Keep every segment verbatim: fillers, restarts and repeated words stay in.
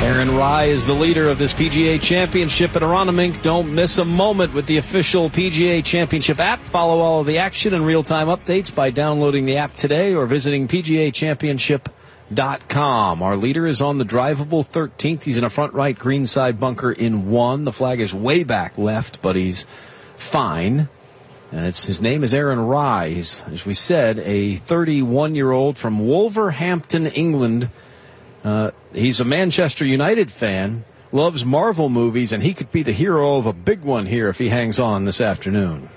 Aaron Rai is the leader of this P G A Championship at Aronimink. Don't miss a moment with the official P G A Championship app. Follow all of the action and real-time updates by downloading the app today or visiting P G A Championship dot com. Our leader is on the drivable thirteenth. He's in a front right greenside bunker in one. The flag is way back left, but he's fine. And it's, his name is Aaron Rai. He's, as we said, a thirty-one-year-old from Wolverhampton, England. Uh, he's a Manchester United fan, loves Marvel movies, and he could be the hero of a big one here if he hangs on this afternoon.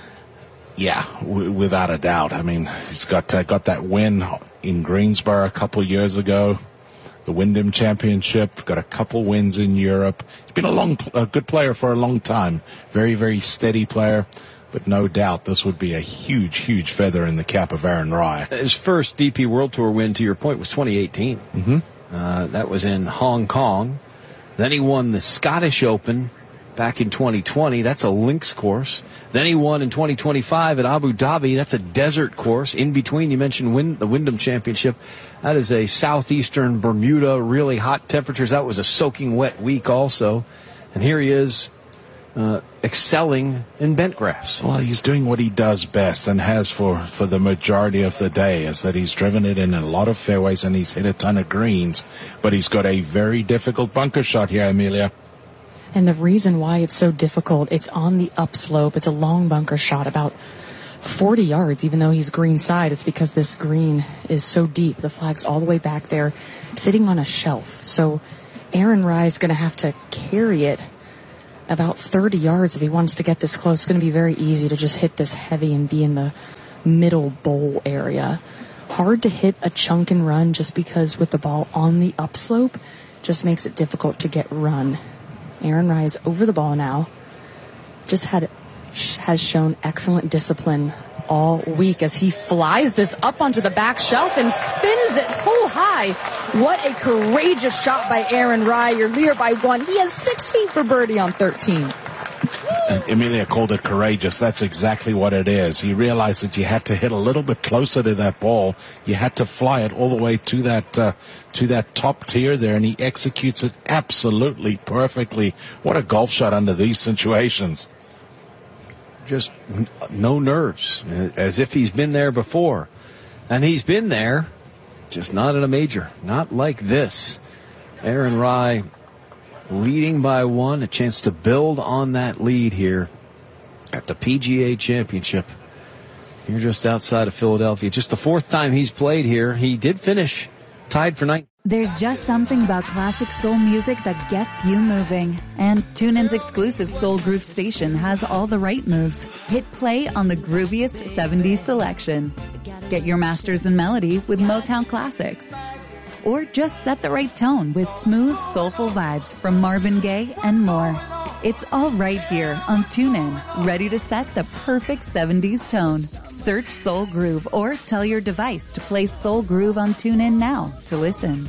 Yeah, w- without a doubt. I mean, he's got uh, got that win in Greensboro a couple of years ago, the Wyndham Championship, got a couple wins in Europe. He's been a long, a good player for a long time. Very, very steady player. But no doubt this would be a huge, huge feather in the cap of Aaron Rai. His first D P World Tour win, to your point, was twenty eighteen. Mm-hmm. Uh, that was in Hong Kong. Then he won the Scottish Open back in twenty twenty. That's a links course. Then he won in twenty twenty-five at Abu Dhabi. That's a desert course. In between, you mentioned Win- the Wyndham Championship. That is a southeastern Bermuda, really hot temperatures. That was a soaking wet week also. And here he is uh, excelling in bent grass. Well, he's doing what he does best and has for, for the majority of the day, is that he's driven it in a lot of fairways and he's hit a ton of greens. But he's got a very difficult bunker shot here, Amelia. And the reason why it's so difficult, it's on the upslope. It's a long bunker shot, about forty yards, even though he's green side. It's because this green is so deep. The flag's all the way back there, sitting on a shelf. So Aaron Rai is going to have to carry it about thirty yards if he wants to get this close. It's going to be very easy to just hit this heavy and be in the middle bowl area. Hard to hit a chunk and run just because with the ball on the upslope just makes it difficult to get run. Aaron Rai is over the ball now. Just had has shown excellent discipline all week as he flies this up onto the back shelf and spins it hole high. What a courageous shot by Aaron Rai. Your leader by one. He has six feet for birdie on thirteen. And Emilia called it courageous. That's exactly what it is. He realized that you had to hit a little bit closer to that ball. You had to fly it all the way to that uh, to that top tier there, and he executes it absolutely perfectly. What a golf shot under these situations. Just no nerves, as if he's been there before. And he's been there, just not in a major, not like this. Aaron Rai leading by one, a chance to build on that lead here at the P G A Championship. Here just outside of Philadelphia. Just the fourth time he's played here. He did finish tied for ninth. There's just something about classic soul music that gets you moving. And TuneIn's exclusive Soul Groove station has all the right moves. Hit play on the grooviest seventies selection. Get your masters in melody with Motown classics. Or just set the right tone with smooth, soulful vibes from Marvin Gaye and more. It's all right here on TuneIn, ready to set the perfect seventies tone. Search Soul Groove or tell your device to play Soul Groove on TuneIn now to listen.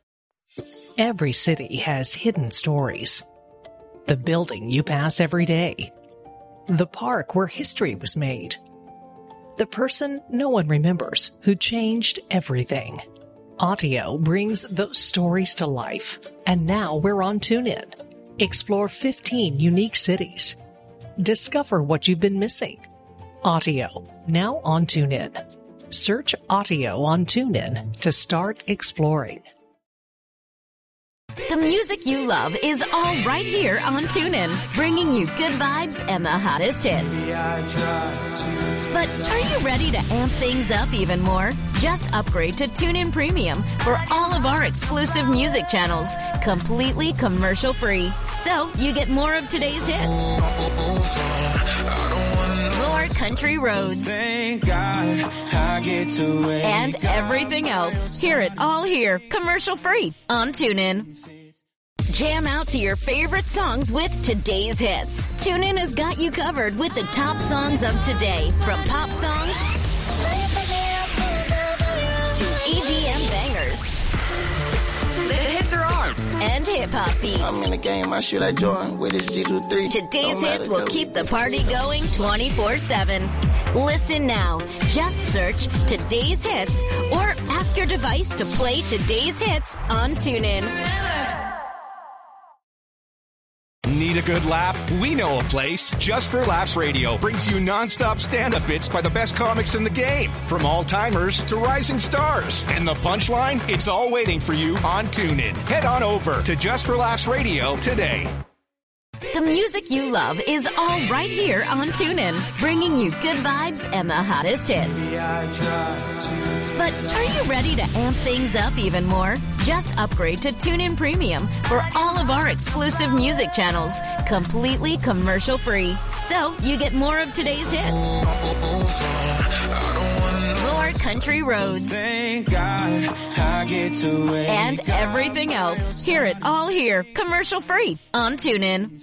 Every city has hidden stories. The building you pass every day. The park where history was made. The person no one remembers who changed everything. Audio brings those stories to life, and now we're on TuneIn. Explore fifteen unique cities. Discover what you've been missing. Audio, now on TuneIn. Search Audio on TuneIn to start exploring. The music you love is all right here on TuneIn, bringing you good vibes and the hottest hits. But are you ready to amp things up even more? Just upgrade to TuneIn Premium for all of our exclusive music channels, completely commercial-free. So you get more of today's hits, more country roads, and everything else. Hear it all here, commercial-free on TuneIn. Jam out to your favorite songs with today's hits. TuneIn has got you covered with the top songs of today, from pop songs to E D M bangers. The hits are on. And hip-hop beats. I'm in the game, I shoot like Jordan with his G two three. Today's hits will keep the party going twenty-four seven. Listen now. Just search Today's Hits or ask your device to play Today's Hits on TuneIn. Need a good laugh? We know a place. Just for Laughs Radio brings you non-stop stand-up bits by the best comics in the game. From all-timers to rising stars. And the punchline? It's all waiting for you on TuneIn. Head on over to Just for Laughs Radio today. The music you love is all right here on TuneIn, bringing you good vibes and the hottest hits. But are you ready to amp things up even more? Just upgrade to TuneIn Premium for all of our exclusive music channels, completely commercial-free. So you get more of today's hits, more country roads, Thank God I get to wake and everything else. Hear it all here, commercial-free on TuneIn.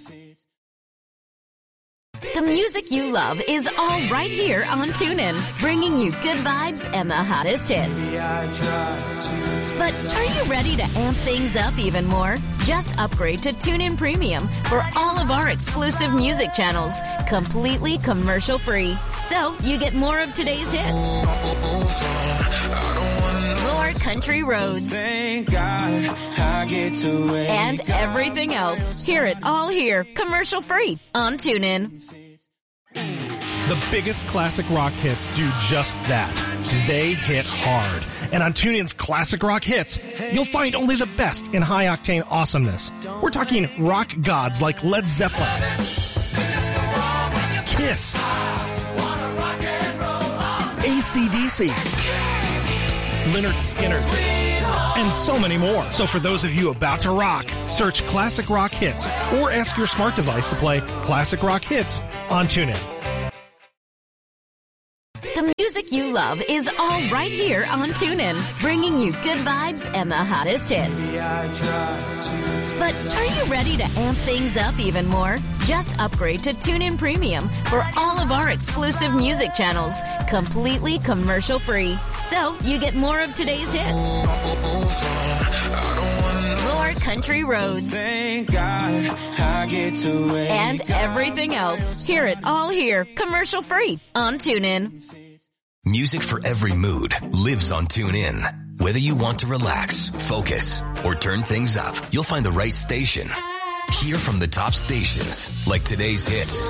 The music you love is all right here on TuneIn, bringing you good vibes and the hottest hits. But are you ready to amp things up even more? Just upgrade to TuneIn Premium for all of our exclusive music channels, completely commercial-free. So you get more of today's hits, more country roads, Thank God I get to wake and everything else. Hear it all here, commercial-free on TuneIn. The biggest classic rock hits do just that. They hit hard. And on TuneIn's Classic Rock Hits, you'll find only the best in high-octane awesomeness. We're talking rock gods like Led Zeppelin, Kiss, A C D C, Lynyrd Skynyrd, and so many more. So for those of you about to rock, search Classic Rock Hits or ask your smart device to play Classic Rock Hits on TuneIn. The music you love is all right here on TuneIn, bringing you good vibes and the hottest hits. But are you ready to amp things up even more? Just upgrade to TuneIn Premium for all of our exclusive music channels, completely commercial-free. So you get more of today's hits, more country roads, Thank God I get to wake and everything else. Hear it all here, commercial-free on TuneIn. Music for every mood lives on TuneIn. Whether you want to relax, focus, or turn things up, you'll find the right station. Hear from the top stations, like today's hits,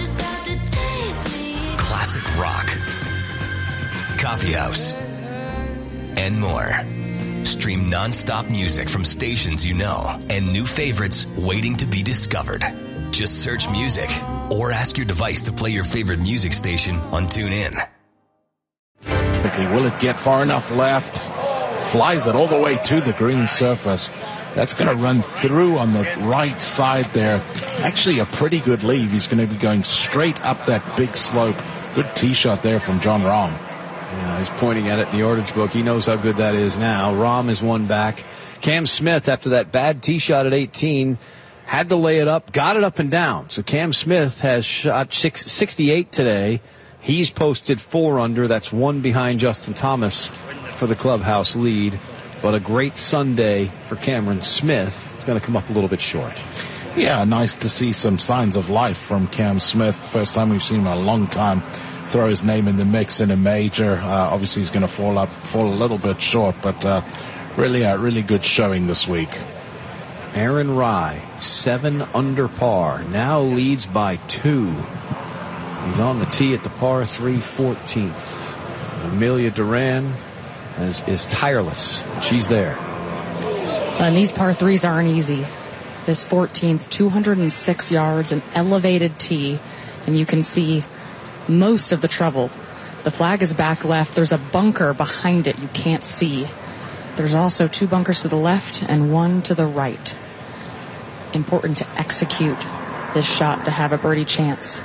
classic rock, coffee house, and more. Stream non-stop music from stations you know and new favorites waiting to be discovered. Just search music or ask your device to play your favorite music station on TuneIn. Will it get far enough left? Flies it all the way to the green surface. That's going to run through on the right side there. Actually a pretty good lead. He's going to be going straight up that big slope. Good tee shot there from Jon Rahm. Yeah, he's pointing at it in the yardage book. He knows how good that is now. Rahm is one back. Cam Smith, after that bad tee shot at eighteen, had to lay it up, got it up and down. So Cam Smith has shot six, sixty-eight today. He's posted four under. That's one behind Justin Thomas for the clubhouse lead. But a great Sunday for Cameron Smith. It's going to come up a little bit short. Yeah, nice to see some signs of life from Cam Smith. First time we've seen him in a long time throw his name in the mix in a major. Uh, obviously, he's going to fall up, fall a little bit short, but uh, really a really good showing this week. Aaron Rai, seven under par, now leads by two. He's on the tee at the par three fourteenth. Amelia Duran is, is tireless. She's there. And these par threes aren't easy. This fourteenth, two hundred six yards, an elevated tee, and you can see most of the trouble. The flag is back left. There's a bunker behind it you can't see. There's also two bunkers to the left and one to the right. Important to execute this shot to have a birdie chance.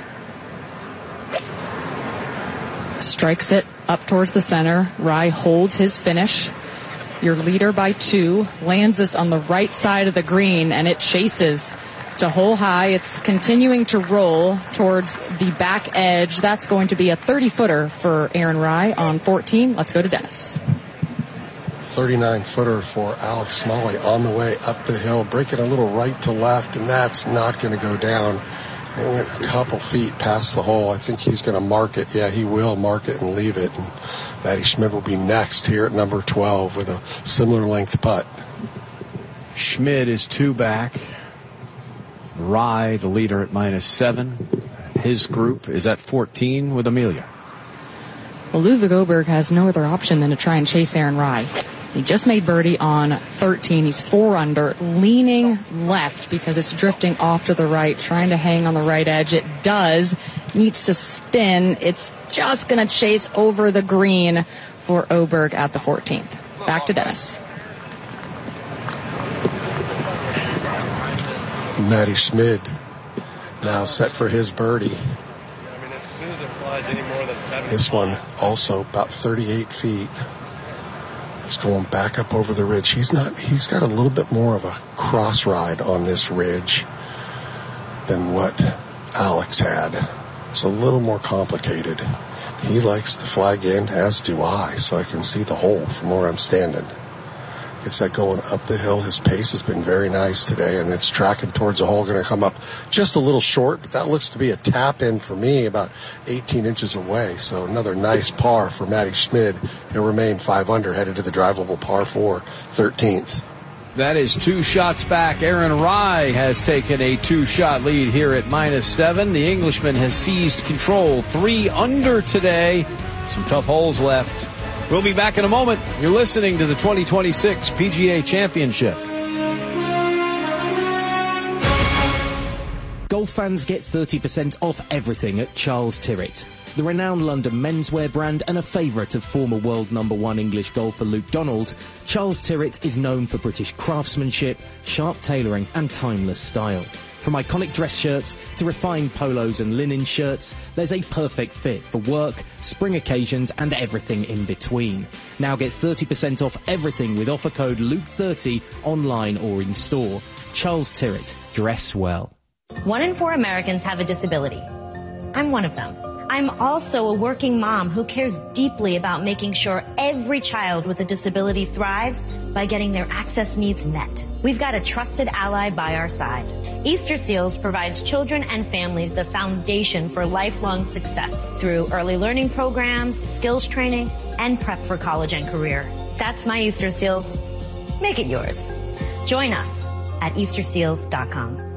Strikes it up towards the center. Rai holds his finish. Your leader by two lands this on the right side of the green, and it chases to hole high. It's continuing to roll towards the back edge. That's going to be a thirty-footer for Aaron Rai on fourteen. Let's go to Dennis. thirty-nine footer for Alex Smalley on the way up the hill, breaking a little right to left, and that's not going to go down. It went a couple feet past the hole. I think he's going to mark it. Yeah, he will mark it and leave it. And Matty Schmid will be next here at number twelve with a similar length putt. Schmid is two back. Rye, the leader, at minus seven. His group is at fourteen with Amelia. Well, Ludwig Åberg has no other option than to try and chase Aaron Rye. He just made birdie on thirteen. He's four under, leaning left because it's drifting off to the right, trying to hang on the right edge. It does. Needs to spin. It's just going to chase over the green for Åberg at the fourteenth. Back to Dennis. Matty Schmid now set for his birdie. This one also about thirty-eight feet. It's going back up over the ridge. He's not. He's got a little bit more of a cross ride on this ridge than what Alex had. It's a little more complicated. He likes the flag in, as do I, so I can see the hole from where I'm standing. Gets that going up the hill. His pace has been very nice today, and it's tracking towards the hole. Going to come up just a little short, but that looks to be a tap in for me, about eighteen inches away. So another nice par for Matty Schmid. He'll remain five under, headed to the drivable par four, thirteenth. That is two shots back. Aaron Rye has taken a two-shot lead here at minus seven. The Englishman has seized control. Three under today. Some tough holes left. We'll be back in a moment. You're listening to the twenty twenty-six P G A Championship. Golf fans get thirty percent off everything at Charles Tyrrett. The renowned London menswear brand and a favourite of former world number one English golfer Luke Donald, Charles Tyrrett is known for British craftsmanship, sharp tailoring and timeless style. From iconic dress shirts to refined polos and linen shirts, there's a perfect fit for work, spring occasions and everything in between. Now get thirty percent off everything with offer code Luke thirty online or in store. Charles Tyrrett. Dress well. One in four Americans have a disability. I'm one of them. I'm also a working mom who cares deeply about making sure every child with a disability thrives by getting their access needs met. We've got a trusted ally by our side. Easter Seals provides children and families the foundation for lifelong success through early learning programs, skills training, and prep for college and career. That's my Easter Seals. Make it yours. Join us at Easter Seals dot com.